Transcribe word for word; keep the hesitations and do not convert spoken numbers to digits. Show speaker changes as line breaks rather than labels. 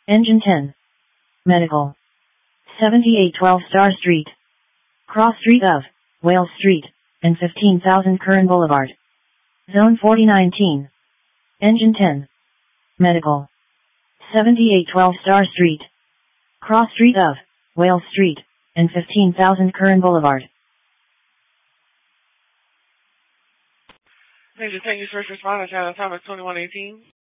Engine ten. Medical. seventy-eight twelve Star Street. Cross Street of Wales Street and fifteen thousand Curran Boulevard. Zone forty nineteen. Engine ten. Medical. seventy-eight twelve Star Street. Cross Street of Wales Street and fifteen thousand Curran Boulevard.
Major, thank you, first responders. At a time of twenty-one eighteen.